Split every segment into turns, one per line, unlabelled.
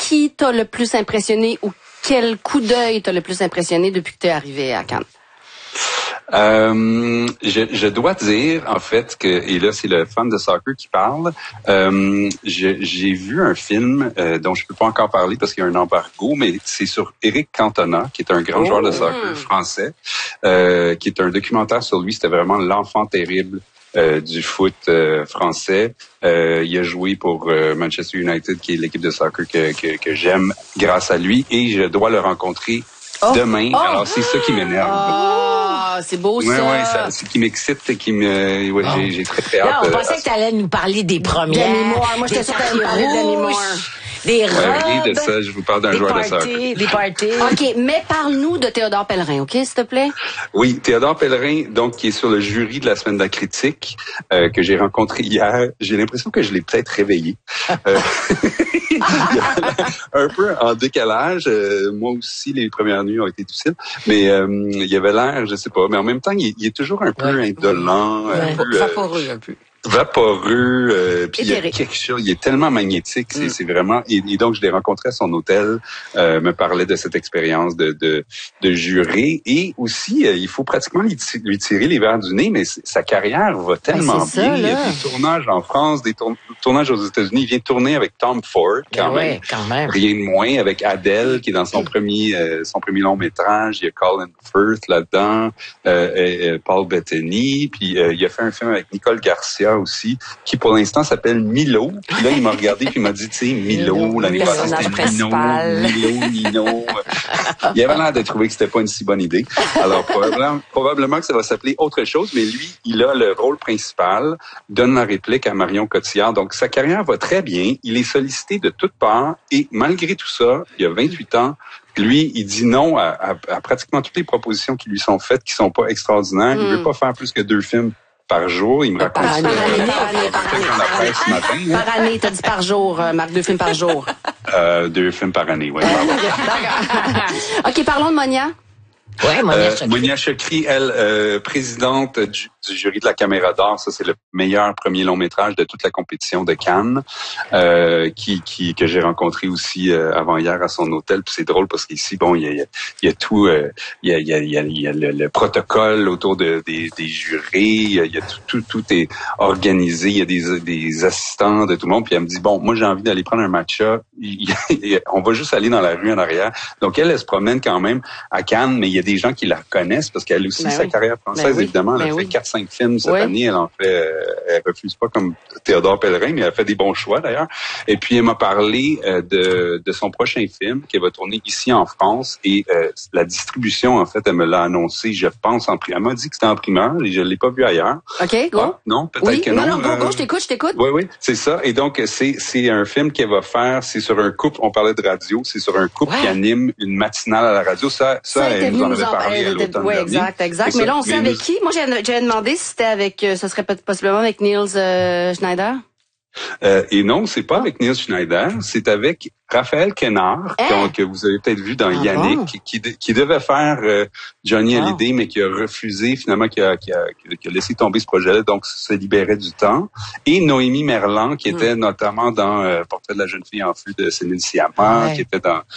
qui t'a le plus impressionné ou quel coup d'œil t'a le plus impressionné depuis que t'es arrivé à Cannes?
Je dois dire, en fait, que, et là, c'est le fan de soccer qui parle, j'ai vu un film dont je peux pas encore parler parce qu'il y a un embargo, mais c'est sur Éric Cantona, qui est un grand joueur de soccer français, qui est un documentaire sur lui. C'était vraiment l'enfant terrible du foot français. Il a joué pour Manchester United, qui est l'équipe de soccer que j'aime grâce à lui, et je dois le rencontrer demain. Alors, c'est ça qui m'énerve.
C'est beau, ça.
Ouais, c'est qui m'excite et qui me, j'ai très hâte.
Là, on pensait que tu allais nous parler des premières.
Demi Moore. Moi, j'étais sûre que tu parler de Demi Moore.
Des robes.
Rien de ça, je vous parle d'un joueur de soccer.
Des parties.
OK, mais parle-nous de Théodore Pellerin, OK, s'il te plaît?
Oui, Théodore Pellerin, donc, qui est sur le jury de la Semaine de la critique, que j'ai rencontré hier. J'ai l'impression que je l'ai peut-être réveillé. Un peu en décalage. Moi aussi, les premières nuits ont été difficiles. Mais il avait l'air, je sais pas, mais en même temps, il est toujours un peu indolent.
Vaporeux un peu.
Vaporeux, puis il y a quelque chose, il est tellement magnétique, c'est vraiment, et donc je l'ai rencontré à son hôtel, me parlait de cette expérience de jurer, et aussi il faut pratiquement lui tirer les verres du nez, mais sa carrière va tellement bien. Il y a des tournages en France, des tournages aux États-Unis. Il vient de tourner avec Tom Ford quand même, rien de moins, avec Adele qui est dans son premier long métrage. Il y a Colin Firth là-dedans, Paul Bettany, puis il a fait un film avec Nicole Garcia aussi, qui pour l'instant s'appelle Milo. Puis là, il m'a regardé puis il m'a dit, tu sais, Milo, l'année passée, c'était Milo. Il avait l'air de trouver que c'était pas une si bonne idée. Alors, probablement que ça va s'appeler autre chose, mais lui, il a le rôle principal, donne la réplique à Marion Cotillard. Donc, sa carrière va très bien. Il est sollicité de toutes parts et malgré tout ça, il a 28 ans, lui, il dit non à pratiquement toutes les propositions qui lui sont faites, qui sont pas extraordinaires. Il veut pas faire plus que 2 films par jour. Il me raconte
par année, t'as dit par jour, Marc, 2 films par jour.
2 films par année, oui.
OK, parlons de Monia.
Ouais,
Monia Chokri, elle, présidente du jury de la Caméra d'Or. Ça, c'est le meilleur premier long métrage de toute la compétition de Cannes, que j'ai rencontré aussi avant hier à son hôtel. Puis c'est drôle parce qu'ici, bon, il y a tout, il y a le protocole autour des jurés. Il y a tout est organisé. Il y a des assistants de tout le monde. Puis elle me dit, bon, moi j'ai envie d'aller prendre un matcha. On va juste aller dans la rue en arrière. Donc elle se promène quand même à Cannes, mais il y a des gens qui la reconnaissent parce qu'elle aussi, sa carrière française, évidemment, elle a fait 4-5 films cette année. Elle en fait, elle refuse pas comme Théodore Pellerin, mais elle a fait des bons choix d'ailleurs. Et puis elle m'a parlé de son prochain film qu'elle va tourner ici en France et la distribution, en fait, elle me l'a annoncé, je pense, en primeur. Elle m'a dit que c'était en primeur et je l'ai pas vu ailleurs.
OK, go.
Ah, non, peut-être que non.
Non, go, je t'écoute.
Oui, c'est ça. Et donc, c'est un film qu'elle va faire, c'est sur un couple, on parlait de radio, c'est sur un couple qui anime une matinale à la radio. Ça elle nous en avait parlé à l'automne dernier.
Exact. Mais là, on sait avec qui? Moi, j'avais demandé si c'était avec, ce serait possiblement avec Niels Schneider.
Et non, c'est pas avec Niels Schneider, c'est avec Raphaël Quenard, que vous avez peut-être vu dans Yannick, qui devait faire Johnny Hallyday, mais qui a refusé, finalement, qui a laissé tomber ce projet-là, donc se libérait du temps. Et Noémie Merlan, qui était notamment dans Portrait de la jeune fille en feu de Céline Sciamma, qui était dans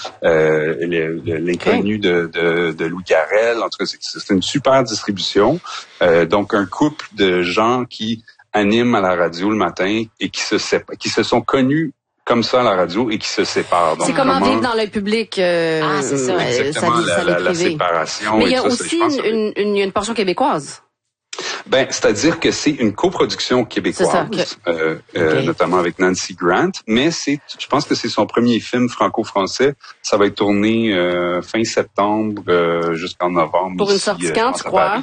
L'inconnu de Louis Garrel. En tout cas, c'est une super distribution. Donc, un couple de gens qui animent à la radio le matin et qui se sont connus comme ça à la radio et qui se séparent.
C'est comment vivre dans le public.
C'est ça.
Exactement, la séparation.
Mais il y a aussi une portion québécoise.
Ben, c'est-à-dire que c'est une coproduction québécoise, notamment avec Nancy Grant, mais je pense que c'est son premier film franco-français. Ça va être tourné fin septembre jusqu'en novembre.
Pour une sortie quand, tu crois?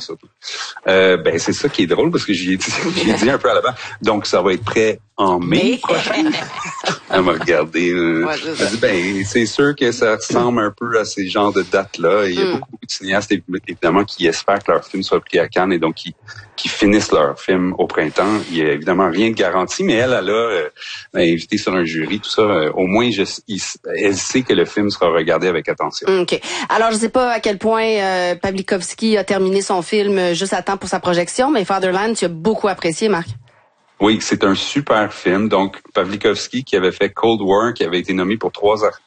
Ben, c'est ça qui est drôle parce que j'y ai dit un peu à l'avant. Donc, ça va être prêt en mai prochain. Elle m'a regardé. Elle m'a dit, ben, c'est sûr que ça ressemble un peu à ces genres de dates-là. Et il y a beaucoup de cinéastes, évidemment, qui espèrent que leur film soit pris à Cannes et donc qui finissent leur film au printemps. Il y a évidemment rien de garanti, mais elle a invité sur un jury, tout ça. Au moins, elle sait que le film sera regardé avec attention.
OK. Alors, je sais pas à quel point Pawlikowski a terminé son film juste à temps pour sa projection, mais Fatherland, tu as beaucoup apprécié, Marc.
Oui, c'est un super film. Donc, Pawlikowski qui avait fait Cold War, qui avait été nommé pour 3